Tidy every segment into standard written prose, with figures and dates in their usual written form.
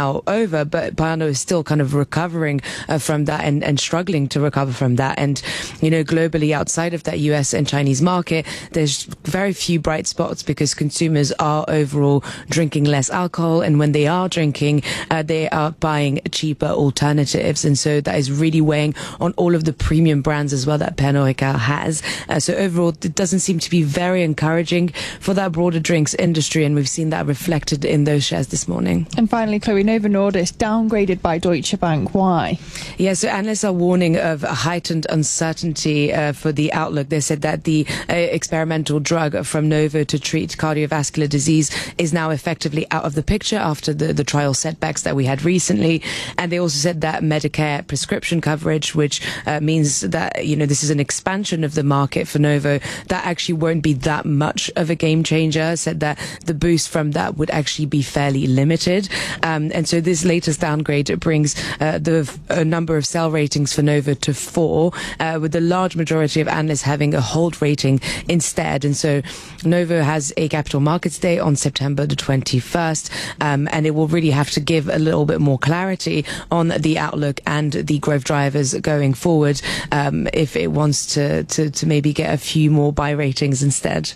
now over, but Pernod is still kind of recovering from that and struggling to recover from that. And, globally outside of that US and Chinese market, there's very few bright spots because consumers are overall drinking less alcohol. And when they are drinking, they are buying cheaper alternatives. And so that is really weighing on all of the premium brands as well that Pernod Ricard has. So overall, it doesn't seem to be very encouraging for that broader drinks industry. And we've seen that reflected in those shares this morning. And finally, Chloe, Novo Nordisk downgraded by Deutsche Bank. Why? Yeah, so analysts are warning of a heightened uncertainty for the outlook. They said that the experimental drug from Novo to treat cardiovascular disease is now effectively out of the picture after the trial setbacks that we had recently. And they also said that Medicare prescription coverage, which means that, this is an expansion of the market for Novo, that actually won't be that much of a game changer. Said that the boost from that would actually be fairly limited. And so this latest downgrade brings the number of sell ratings for Novo to 4, with the large majority of analysts having a hold rating instead. And so Novo has a capital markets day on September the 21st, and it will really have to give a little bit more clarity on the outlook and the growth drivers going forward, if it wants to maybe get a few more buy ratings instead.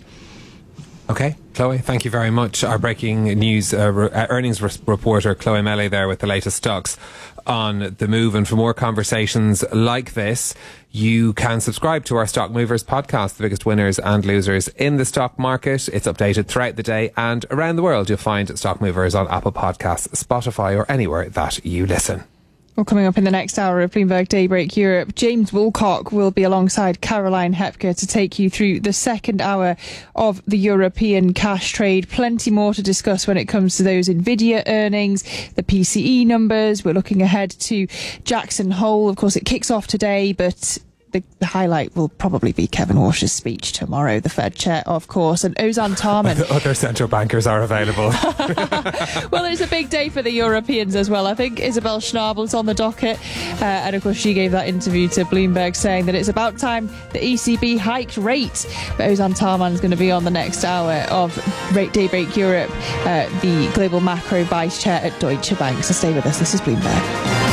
Okay, Chloe, thank you very much. Our breaking news earnings reporter Chloe Melly there with the latest stocks on the move. And for more conversations like this, you can subscribe to our Stock Movers podcast, the biggest winners and losers in the stock market. It's updated throughout the day and around the world. You'll find Stock Movers on Apple Podcasts, Spotify, or anywhere that you listen. Well, coming up in the next hour of Bloomberg Daybreak Europe, James Woolcock will be alongside Caroline Hepker to take you through the second hour of the European cash trade. Plenty more to discuss when it comes to those Nvidia earnings, the PCE numbers. We're looking ahead to Jackson Hole. Of course, it kicks off today, but the highlight will probably be Kevin Walsh's speech tomorrow, the Fed chair, of course, and Ozan Tarman. Other central bankers are available. Well, it's a big day for the Europeans as well. I think Isabel Schnabel's on the docket, and of course she gave that interview to Bloomberg saying that it's about time the ECB hiked rates. But Ozan Tarman is going to be on the next hour of Daybreak Europe, the global macro vice chair at Deutsche Bank. So stay with us. This is Bloomberg.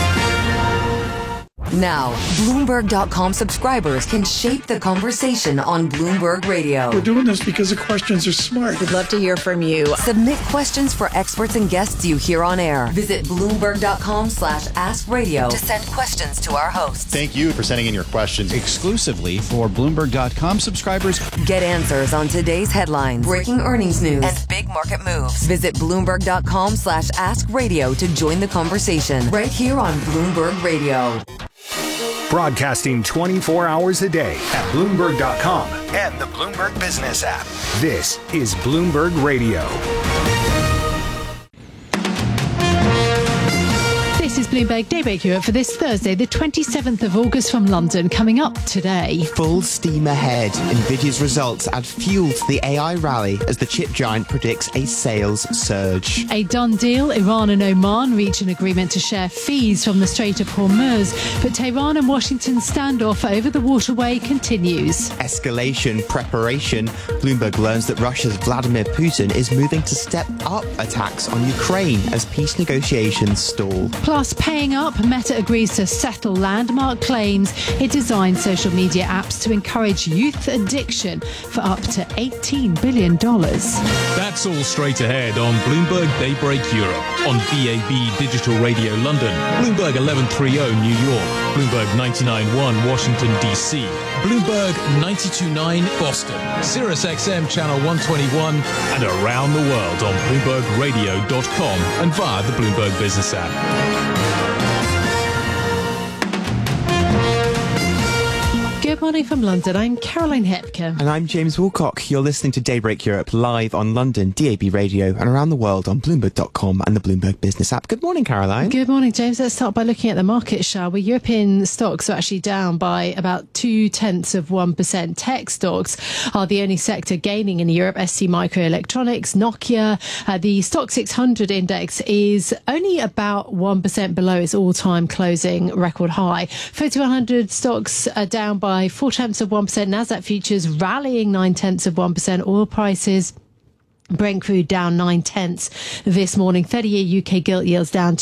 Now, Bloomberg.com subscribers can shape the conversation on Bloomberg Radio. We're doing this because the questions are smart. We'd love to hear from you. Submit questions for experts and guests you hear on air. Visit Bloomberg.com/AskRadio to send questions to our hosts. Thank you for sending in your questions. Exclusively for Bloomberg.com subscribers. Get answers on today's headlines, breaking earnings news, and big market moves. Visit Bloomberg.com/AskRadio to join the conversation right here on Bloomberg Radio. Broadcasting 24 hours a day at Bloomberg.com and the Bloomberg Business app. This is Bloomberg Radio. This is Bloomberg Daybreak Europe for this Thursday, the 27th of August from London. Coming up today. Full steam ahead. Nvidia's results add fuel to the AI rally as the chip giant predicts a sales surge. A done deal. Iran and Oman reach an agreement to share fees from the Strait of Hormuz, but Tehran and Washington's standoff over the waterway continues. Escalation preparation. Bloomberg learns that Russia's Vladimir Putin is moving to step up attacks on Ukraine as peace negotiations stall. Plus, paying up, Meta agrees to settle landmark claims it designed social media apps to encourage youth addiction for up to $18 billion. That's all straight ahead on Bloomberg Daybreak Europe, on BAB Digital Radio London, Bloomberg 1130 New York, Bloomberg 99.1 Washington DC, Bloomberg 92.9 Boston, Sirius XM Channel 121, and around the world on BloombergRadio.com and via the Bloomberg Business app. Good morning from London. I'm Caroline Hepker. And I'm James Woolcock. You're listening to Daybreak Europe live on London, DAB Radio, and around the world on Bloomberg.com and the Bloomberg Business app. Good morning, Caroline. Good morning, James. Let's start by looking at the market, shall we? European stocks are actually down by about 0.2%. Tech stocks are the only sector gaining in Europe. ST Microelectronics, Nokia. The Stock 600 index is only about 1% below its all-time closing record high. FTSE 100 stocks are down by 0.4%. Nasdaq futures rallying 0.9%. Oil prices, Brent crude down 0.9 this morning. 30-year UK gilt yields down